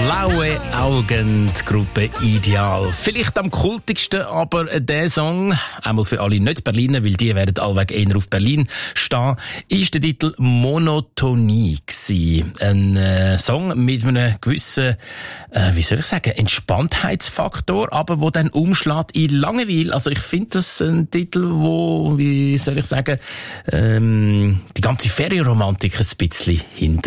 Blaue Augen, die Gruppe Ideal. Vielleicht am kultigsten, aber der Song, einmal für alle Nicht-Berliner, weil die werden allweg eher auf Berlin stehen, ist der Titel Monotonie gewesen. Ein Song mit einem gewissen, Entspanntheitsfaktor, aber wo dann umschlägt in Langeweile. Also ich finde das ein Titel, wo, die ganze Ferienromantik ein bisschen hinter